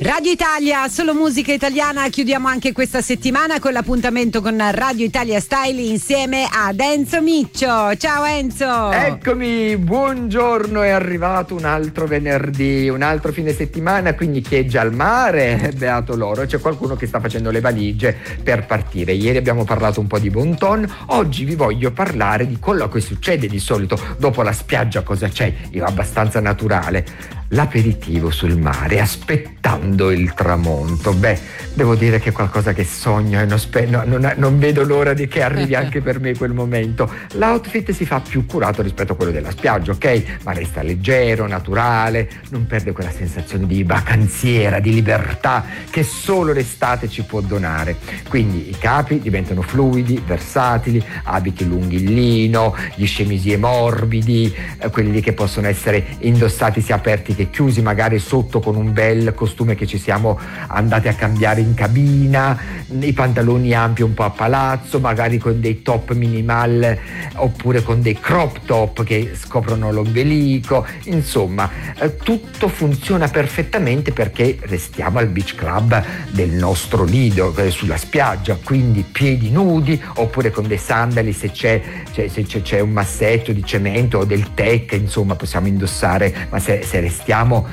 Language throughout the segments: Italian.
Radio Italia, solo musica italiana. Chiudiamo anche questa settimana con l'appuntamento con Radio Italia Style insieme ad Enzo Miccio. Ciao Enzo. Eccomi, buongiorno, è arrivato un altro venerdì, un altro fine settimana, quindi chi è già al mare, beato loro, c'è qualcuno che sta facendo le valigie per partire. Ieri abbiamo parlato un po' di bon ton, oggi vi voglio parlare di quello che succede di solito dopo la spiaggia. Cosa c'è? Io abbastanza naturale. L'aperitivo sul mare, aspettando il tramonto. Beh, devo dire che è qualcosa che sogno e non vedo l'ora di che arrivi anche per me quel momento. L'outfit si fa più curato rispetto a quello della spiaggia, ok? Ma resta leggero, naturale, non perde quella sensazione di vacanziera, di libertà che solo l'estate ci può donare. Quindi i capi diventano fluidi, versatili, abiti lunghi in lino, gli chemisier morbidi, quelli che possono essere indossati sia aperti che chiusi, magari sotto con un bel costume che ci siamo andati a cambiare in cabina, i pantaloni ampi un po' a palazzo, magari con dei top minimal oppure con dei crop top che scoprono l'ombelico. Insomma, tutto funziona perfettamente perché restiamo al beach club del nostro lido, sulla spiaggia, quindi piedi nudi oppure con dei sandali se c'è un massetto di cemento o del tech, insomma possiamo indossare, ma se restiamo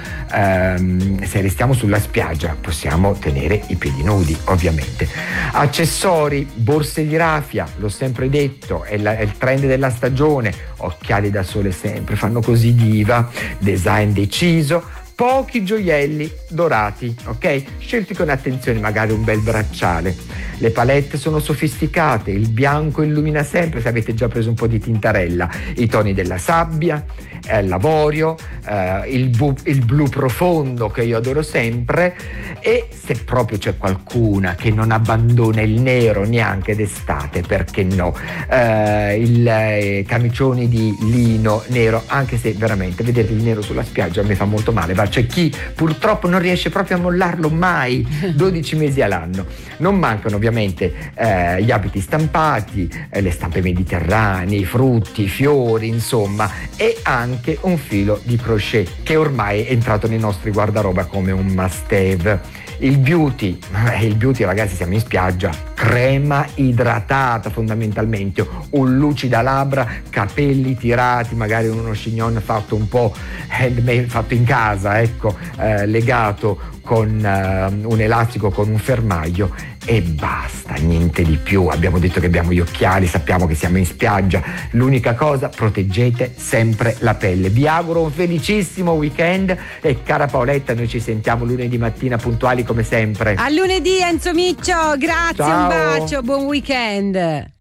sulla spiaggia possiamo tenere i piedi nudi, ovviamente. Accessori, borse di raffia, l'ho sempre detto, è il trend della stagione. Occhiali da sole sempre, fanno così diva. Design deciso, pochi gioielli dorati, ok? Scelti con attenzione, magari un bel bracciale. Le palette sono sofisticate, il bianco illumina sempre, se avete già preso un po' di tintarella, i toni della sabbia, l'avorio, il blu profondo che io adoro sempre, e se proprio c'è qualcuna che non abbandona il nero neanche d'estate, perché no, i camicioni di lino nero, anche se veramente vedere il nero sulla spiaggia mi fa molto male, ma c'è chi purtroppo non riesce proprio a mollarlo mai, 12 mesi all'anno. Non mancano ovviamente gli abiti stampati, le stampe mediterranee, i frutti, i fiori, insomma, e anche un filo di crochet che ormai è entrato nei nostri guardaroba come un must have. Il beauty ragazzi, siamo in spiaggia, crema idratata fondamentalmente, un lucida labbra, capelli tirati, magari uno chignon fatto un po' handmade, fatto in casa, ecco, legato con un elastico, con un fermaglio, e basta, niente di più. Abbiamo detto che abbiamo gli occhiali, sappiamo che siamo in spiaggia, l'unica cosa, proteggete sempre la pelle. Vi auguro un felicissimo weekend e cara Paoletta, noi ci sentiamo lunedì mattina puntuali come sempre. A lunedì Enzo Miccio, grazie. Ciao. Un bacio, buon weekend.